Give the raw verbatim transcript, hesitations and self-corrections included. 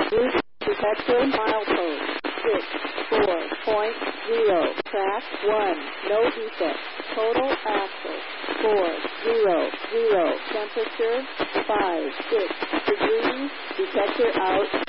Route detector milepost six four point zero. Track one. No defect. Total axle four zero zero. Temperature five six degrees. Detector out.